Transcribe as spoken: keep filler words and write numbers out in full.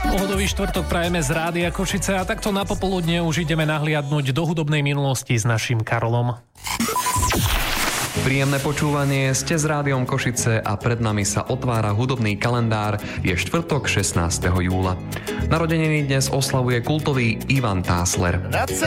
Pohodový štvrtok prajeme z Rádia Košice a takto na popoludne už ideme nahliadnúť do hudobnej minulosti s naším Karolom. Príjemné počúvanie, ste s Rádiom Košice a pred nami sa otvára hudobný kalendár. Je štvrtok šestnásteho júla. Narodeniny dnes oslavuje kultový Ivan Tásler.